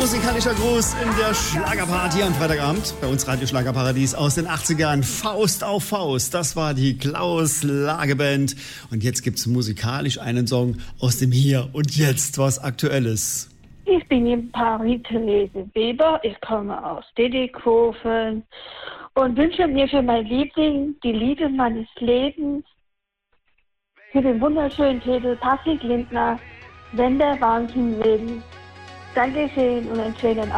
musikalischer Gruß in der Schlagerparty am Freitagabend. Bei uns Radio Schlagerparadies aus den 80ern. Faust auf Faust. Das war die Klaus-Lage-Band. Und jetzt gibt's musikalisch einen Song aus dem Hier und Jetzt, was Aktuelles. Ich bin in Paris Therese Weber. Ich komme aus Didikofen und wünsche mir für mein Liebling die Liebe meines Lebens für den wunderschönen Titel Patrick Lindner, Wenn der Wahnsinn will. Dankeschön und einen schönen Abend.